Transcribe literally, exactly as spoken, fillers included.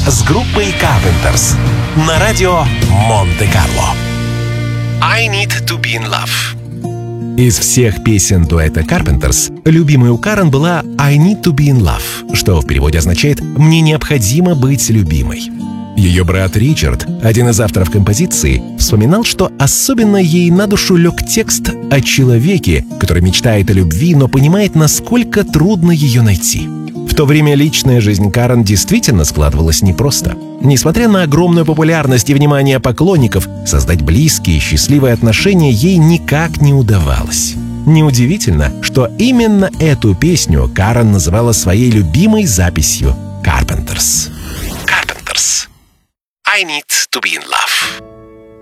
с группой Carpenters на радио Монте-Карло. I Need to Be in Love. Из всех песен дуэта Carpenters любимой у Карен была I Need to Be in Love, что в переводе означает «мне необходимо быть любимой». Ее брат Ричард, один из авторов композиции, вспоминал, что особенно ей на душу лег текст о человеке, который мечтает о любви, но понимает, насколько трудно ее найти. В то время личная жизнь Карен действительно складывалась непросто. Несмотря на огромную популярность и внимание поклонников, создать близкие и счастливые отношения ей никак не удавалось. Неудивительно, что именно эту песню Карен называла своей любимой записью Carpenters. Carpenters. I Need to Be in Love.